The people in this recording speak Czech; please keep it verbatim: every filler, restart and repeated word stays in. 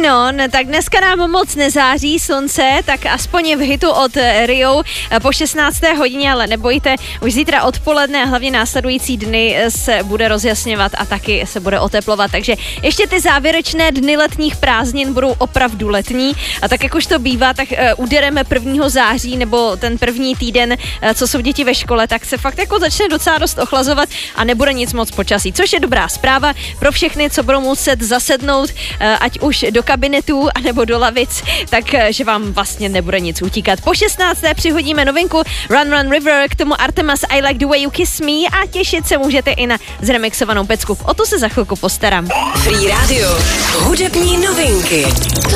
No, tak dneska nám moc nezáří slunce, tak aspoň v hitu od Rio po šestnácté hodině, ale nebojte, už zítra odpoledne a hlavně následující dny se bude rozjasňovat a taky se bude oteplovat, takže ještě ty závěrečné dny letních prázdnin budou opravdu letní a tak jak už to bývá, tak udereme prvního září nebo ten první týden, co jsou děti ve škole, tak se fakt jako začne docela dost ochlazovat a nebude nic moc počasí, což je dobrá zpráva pro všechny, co budou muset zasednout, ať už do kabinetů, anebo do lavic, takže vám vlastně nebude nic utíkat. Po šestnácté přihodíme novinku Run Run River, k tomu Artemas I Like the Way You Kiss Me a těšit se můžete i na zremixovanou pecku. O to se za chvilku postarám. Free Radio. Hudební novinky.